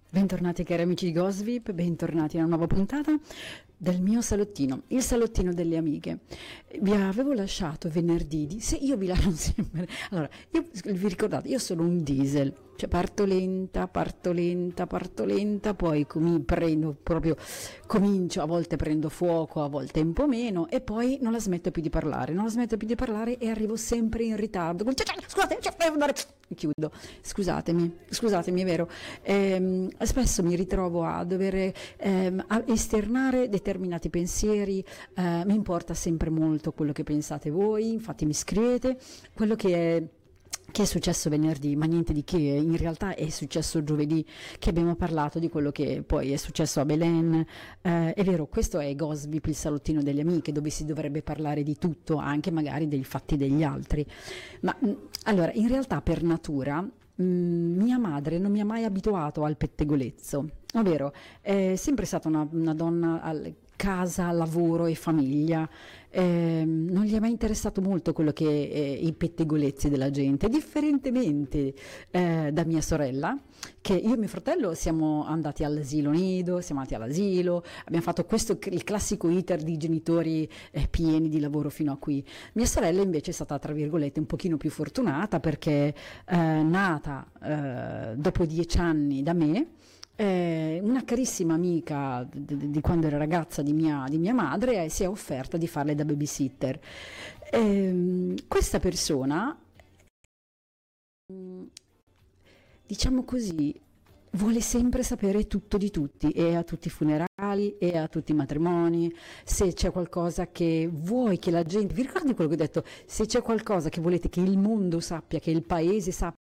Bentornati cari amici di Gossip, bentornati a una nuova puntata del mio salottino, il salottino delle amiche. Vi avevo lasciato venerdì, se io vi lascio sempre, allora, vi ricordate, io sono un diesel, cioè parto lenta, poi comincio, a volte prendo fuoco, a volte un po' meno, e poi non la smetto più di parlare, e arrivo sempre in ritardo. Scusate, devo andare, chiudo, scusatemi, è vero. Spesso mi ritrovo a dover a esternare determinati pensieri, mi importa sempre molto quello che pensate voi, infatti mi scrivete quello che è successo venerdì, ma niente di che, in realtà è successo giovedì che abbiamo parlato di quello che poi è successo a Belen. È vero, questo è Gossip, il salottino delle amiche, dove si dovrebbe parlare di tutto, anche magari dei fatti degli altri. Ma allora, in realtà per natura mia madre non mi ha mai abituato al pettegolezzo, ovvero è sempre stata una donna casa, lavoro e famiglia. Non gli è mai interessato molto quello che è i pettegolezzi della gente, differentemente da mia sorella, che io e mio fratello siamo andati all'asilo nido, abbiamo fatto il classico iter di genitori pieni di lavoro fino a qui. Mia sorella invece è stata, tra virgolette, un pochino più fortunata perché nata dopo 10 anni da me. Una carissima amica di quando era ragazza di mia madre si è offerta di farle da babysitter. Questa persona, diciamo così, vuole sempre sapere tutto di tutti, e a tutti i funerali e a tutti i matrimoni. Se c'è qualcosa che vuoi che la gente, vi ricordate quello che ho detto? Se c'è qualcosa che volete che il mondo sappia, che il paese sappia,